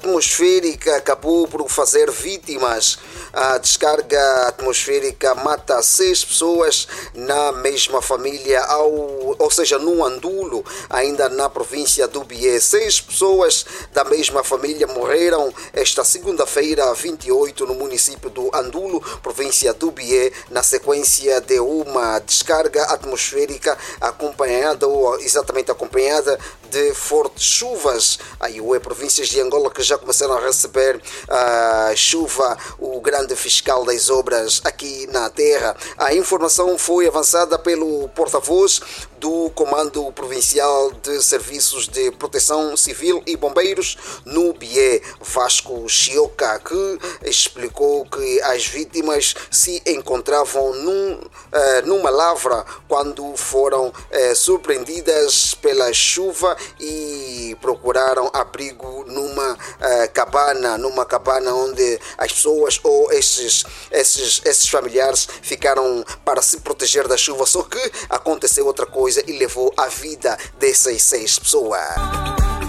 atmosférica acabou por fazer vítimas. A descarga atmosférica mata 6 pessoas na mesma família, ou seja, no Andulo, ainda na província do Bié. 6 pessoas da mesma família morreram esta segunda-feira, 28, no município do Andulo, província do Bié, na sequência de uma descarga atmosférica acompanhada de fortes chuvas. Aí províncias de Angola que já começaram a receber chuva. O grande fiscal das obras aqui na terra. A informação foi avançada pelo porta-voz do Comando Provincial de Serviços de Proteção Civil e Bombeiros no Bié, Vasco Chioca, que explicou que as vítimas se encontravam numa lavra quando foram surpreendidas pela chuva e procuraram abrigo numa cabana onde as pessoas ou esses familiares ficaram para se proteger da chuva. Só que aconteceu outra coisa e levou a vida dessas 6 pessoas.